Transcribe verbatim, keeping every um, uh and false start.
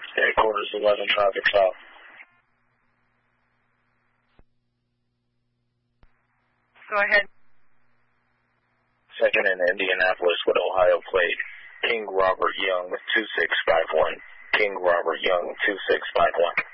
Headquarters eleven, traffic stop. Go ahead. Second in Indianapolis with Ohio plate. King Robert Young with two six five one. King Robert Young, two six five one.